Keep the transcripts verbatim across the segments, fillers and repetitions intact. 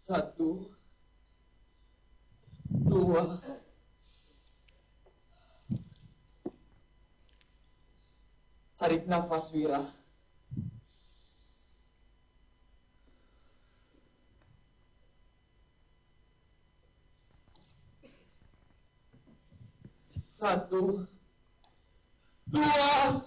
Satu, dua, tarik nafas, Wira. Satu, dua,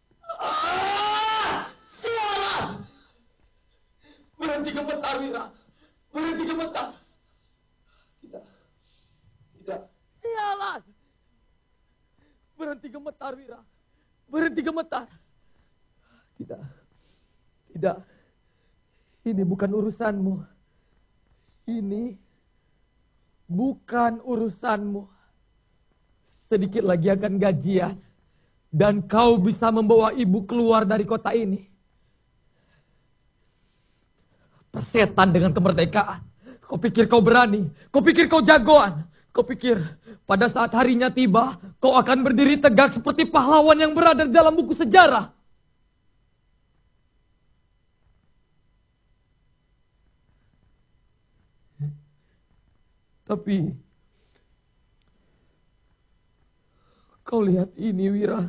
ah, sialan! Berhenti gemetar, Wira. Berhenti gemetar. Tidak, tidak. Sialan! Berhenti gemetar, Wira. Berhenti gemetar. Tidak, tidak. Ini bukan urusanmu. Ini bukan urusanmu. Sedikit lagi akan gajian. Dan kau bisa membawa ibu keluar dari kota ini. Persetan dengan kemerdekaan. Kau pikir kau berani. Kau pikir kau jagoan. Kau pikir pada saat harinya tiba, kau akan berdiri tegak seperti pahlawan yang berada di dalam buku sejarah. Tapi kau lihat ini, Wira.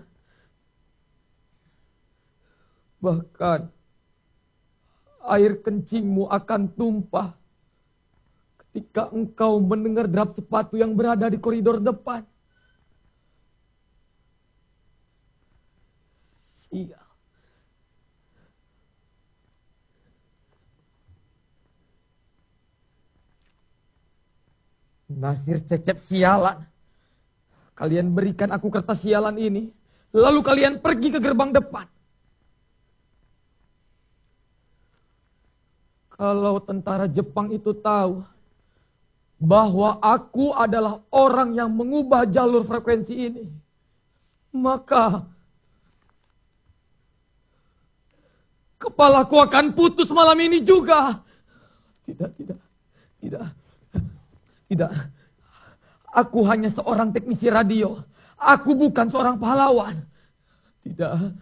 Bahkan air kencingmu akan tumpah ketika engkau mendengar derap sepatu yang berada di koridor depan. Sial. Nasir Cecep sialan. Kalian berikan aku kertas sialan ini, lalu kalian pergi ke gerbang depan. Kalau tentara Jepang itu tahu bahwa aku adalah orang yang mengubah jalur frekuensi ini, maka kepalaku akan putus malam ini juga. Tidak, tidak, tidak, tidak. Aku hanya seorang teknisi radio. Aku bukan seorang pahlawan. Tidak.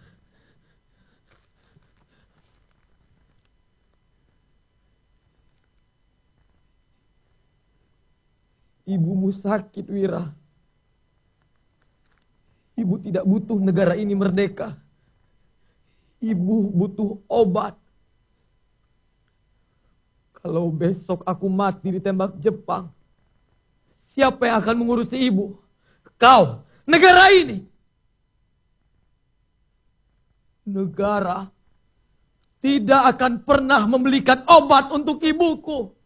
Ibumu sakit, Wira. Ibu tidak butuh negara ini merdeka. Ibu butuh obat. Kalau besok aku mati ditembak Jepang, siapa yang akan mengurusi ibu? Kau, negara ini. Negara tidak akan pernah membelikan obat untuk ibuku.